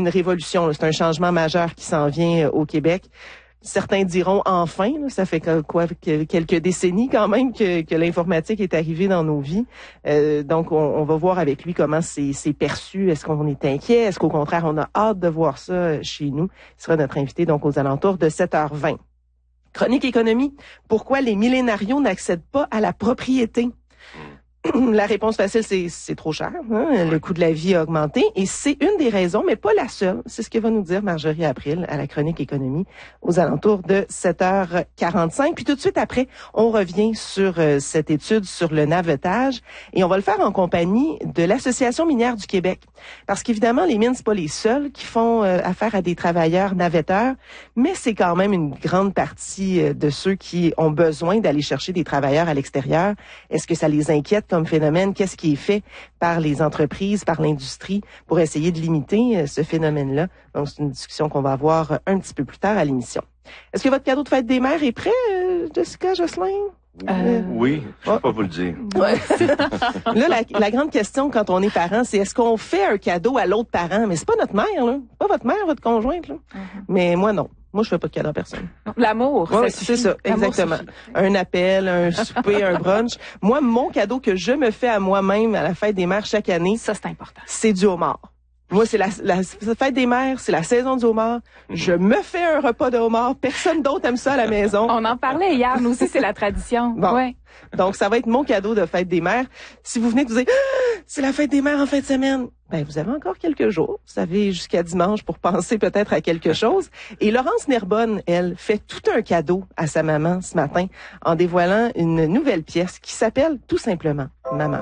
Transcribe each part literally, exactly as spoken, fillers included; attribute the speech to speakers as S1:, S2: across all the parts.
S1: une révolution, là. C'est un changement majeur qui s'en vient au Québec. Certains diront enfin, là, ça fait quoi quelques décennies quand même que, que l'informatique est arrivée dans nos vies. Euh, donc, on, on va voir avec lui comment c'est, c'est perçu. Est-ce qu'on est inquiet? Est-ce qu'au contraire, on a hâte de voir ça chez nous? Il sera notre invité donc aux alentours de sept heures vingt. Chronique économie. Pourquoi les millénarios n'accèdent pas à la propriété? La réponse facile, c'est c'est trop cher. Hein? Le coût de la vie a augmenté et c'est une des raisons, mais pas la seule. C'est ce que va nous dire Marjorie April à la Chronique économie aux alentours de sept heures quarante-cinq. Puis tout de suite après, on revient sur euh, cette étude sur le navettage et on va le faire en compagnie de l'Association minière du Québec. Parce qu'évidemment, les mines, c'est pas les seuls qui font euh, affaire à des travailleurs navetteurs, mais c'est quand même une grande partie euh, de ceux qui ont besoin d'aller chercher des travailleurs à l'extérieur. Est-ce que ça les inquiète comme phénomène? Qu'est-ce qui est fait par les entreprises, par l'industrie pour essayer de limiter ce phénomène-là? Donc, c'est une discussion qu'on va avoir un petit peu plus tard à l'émission. Est-ce que votre cadeau de fête des mères est prêt, Jessica, Jocelyn?
S2: Euh... Oui, je ne peux pas vous le dire.
S1: Ouais. Là, la, la grande question quand on est parent, c'est est-ce qu'on fait un cadeau à l'autre parent? Mais c'est pas notre mère, là. Pas votre mère, votre conjointe, là. Mm-hmm. Mais moi, non. Moi, je fais pas de cadeau à personne.
S2: L'amour,
S1: ouais,
S2: ça
S1: c'est ça, exactement. Un appel, un souper, un brunch. Moi, mon cadeau que je me fais à moi-même à la fête des mères chaque année,
S2: ça, c'est important.
S1: C'est du homard. Moi, c'est la, la fête des mères, c'est la saison du homard. Je me fais un repas de homard. Personne d'autre aime ça à la maison.
S2: On en parlait hier. Nous aussi, c'est la tradition.
S1: Bon.
S2: Ouais.
S1: Donc, ça va être mon cadeau de fête des mères. Si vous venez de vous dire, ah, c'est la fête des mères en fin de semaine, ben, vous avez encore quelques jours. Vous avez jusqu'à dimanche pour penser peut-être à quelque chose. Et Laurence Nerbonne, elle, fait tout un cadeau à sa maman ce matin en dévoilant une nouvelle pièce qui s'appelle tout simplement Maman.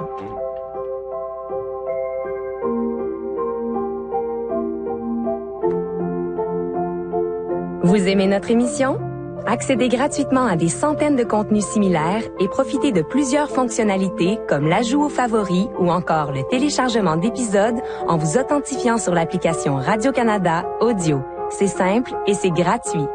S3: Vous aimez notre émission? Accédez gratuitement à des centaines de contenus similaires et profitez de plusieurs fonctionnalités comme l'ajout aux favoris ou encore le téléchargement d'épisodes en vous authentifiant sur l'application Radio-Canada Audio. C'est simple et c'est gratuit.